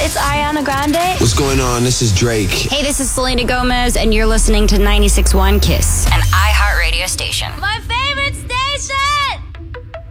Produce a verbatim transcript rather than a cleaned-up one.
It's Ariana Grande. What's going on? This is Drake. Hey, this is Selena Gomez, and you're listening to ninety-six point one KISS, an iHeartRadio station. My